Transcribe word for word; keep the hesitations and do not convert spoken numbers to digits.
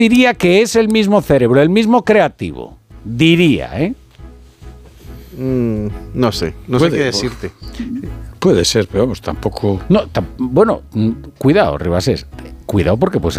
diría que es el mismo cerebro, el mismo creativo. Diría, ¿eh? Mm, no sé, no Puede, sé qué decirte. Puede ser, pero vamos, tampoco... No, tam- bueno, mm, cuidado, Ribasés. Cuidado porque puede ser